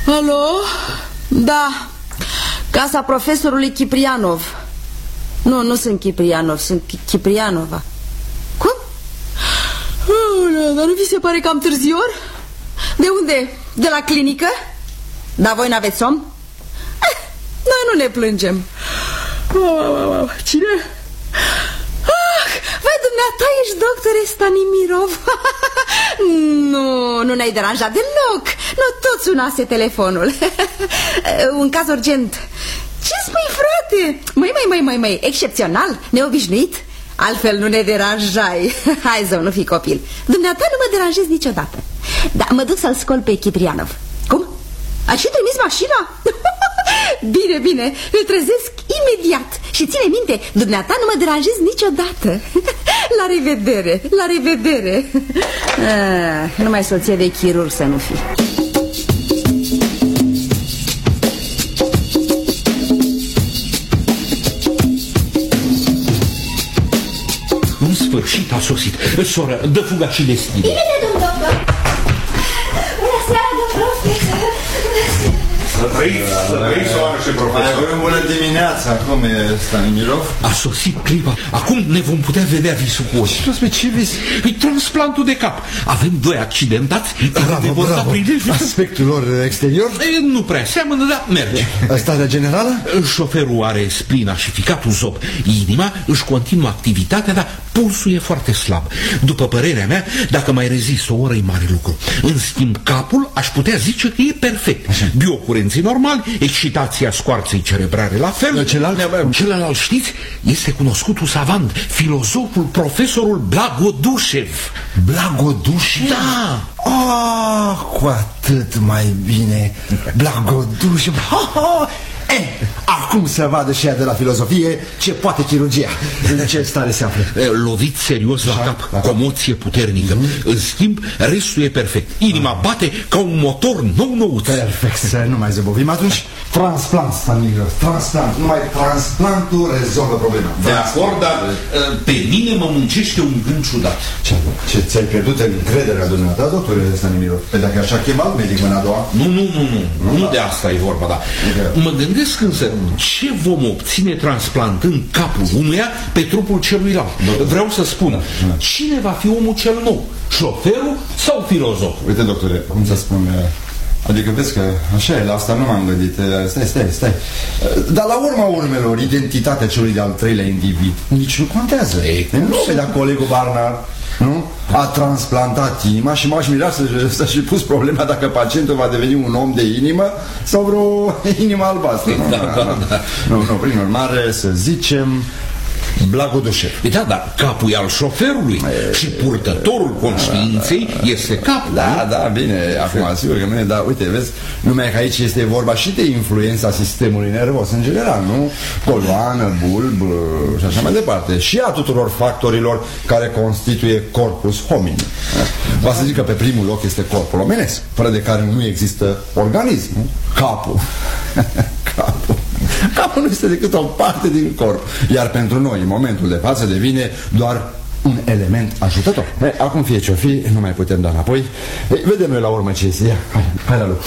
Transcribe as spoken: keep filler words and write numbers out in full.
Alo? Da, casa profesorului Chiprianov. Nu, nu sunt Chiprianov, sunt Chiprianova. Cum? Oh, dar nu vi se pare cam târzior? De unde? De la clinică? Dar voi n-aveți somn? Eh, noi nu ne plângem. oh, Cine? Ah, vai, dumneata ești doctore Stanimirov. Nu, nu ne-ai deranjat deloc. Nu, tot sunase telefonul. Un caz urgent. Ce spui, frate? Măi, măi, măi, măi, măi, excepțional, neobișnuit. Altfel nu ne deranjai. Hai, zău, nu fi copil. Dumneata nu mă deranjezi niciodată. Dar mă duc să-l scol pe Chiprianov. Cum? Ați și trimis mașina? Bine, bine, îl trezesc imediat. Și ține minte, dumneata nu mă deranjezi niciodată. La revedere, la revedere. ah, Numai soție de chirurg să nu fii. În sfârșit a sosit. Soră, dă fuga și deschide. Bine, domn doctor. Bună seara, domn profesor. Să trăiți, să trăiți, oarăși, profesor. Bună dimineața, cum e Stanimirov? A sosit clipa. Acum ne vom putea vedea visul cu ochi. Și pe ce vis? E transplantul de cap. Avem doi accidentați. Bravo, bravo. Aspectul lor exterior? E, nu prea seamănă, dar merge. Starea generală? Șoferul are splina și ficatul zob. Inima își continuă activitatea, dar pulsul e foarte slab. După părerea mea, dacă mai rezistă o oră, e mare lucru. În schimb, capul aș putea zice că e perfect. Așa. Biocurenții normali, excitația scoarței cerebrale la fel. Celălalt? Celălalt, știți, este cunoscutul savant, filozoful, profesorul Blagodușev. Blagodușev? Da. Ah, cu atât mai bine. Blagodușev. Ha, ha. Eh, acum să vadă și ea de la filozofie ce poate chirurgia. În ce stare se află? Lovit serios la cap, la comoție puternică. Mm-hmm. În schimb, restul e perfect. Inima ah. bate ca un motor nou-nouț. Perfect, să nu mai zăbovim atunci. Transplant, Stanimirov, transplant. Numai transplantul rezolvă problema. De acord, dar pe mine mă muncește un gând ciudat. Ce, ce ți-ai pierdut încrederea dumneata, doctore Stanimirov? Pe dacă așa chemat medic mâna a doua? Nu, nu, nu, nu, nu, nu de asta e vorba, da. Okay. Mă gândesc însă ce vom obține transplantând capul unuia pe trupul celuilalt. Vreau să spun, cine va fi omul cel nou? Șoferul sau filozoful? Uite, doctore, cum să spun... Adică vezi că așa e, la asta nu m-am gândit. Stai, stai, stai. Dar la urma urmelor, identitatea celui de-al treilea individ nici nu contează. Nu pe dacă colegul Barnard, nu? A transplantat inima și m-aș mira să și pus problema dacă pacientul va deveni un om de inimă sau vreo inimă albastră. Nu, da, da, da. nu, nu, prin urmare să zicem Blagodușev. Da, dar capul e al șoferului e... și purtătorul conștiinței da, da, este capul. Da, da, bine, acum sigur că nu e, dar uite, vezi, numai că aici este vorba și de influența sistemului nervos în general, nu? Coloană, bulb și așa mai departe. Și a tuturor factorilor care constituie corpus homin. Va să zic că pe primul loc este corpul omenesc, fără de care nu există organism, nu? Capul. Capul. Capul nu este decât o parte din corp. Iar pentru noi, în momentul de față, devine doar un element ajutător. He, acum fie ce-o fi, nu mai putem da înapoi. He, vedem noi la urmă ce este. Hai, hai la lucru.